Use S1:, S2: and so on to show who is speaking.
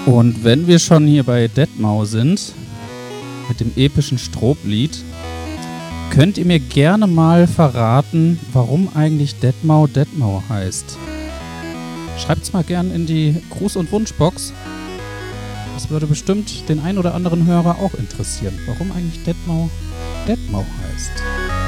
S1: Und wenn wir schon hier bei Deadmau sind, mit dem epischen Stroblied, könnt ihr mir gerne mal verraten, warum eigentlich Deadmau Deadmau heißt. Schreibt's mal gern in die Gruß- und Wunschbox. Das würde bestimmt den ein oder anderen Hörer auch interessieren, warum eigentlich Deadmau Deadmau heißt.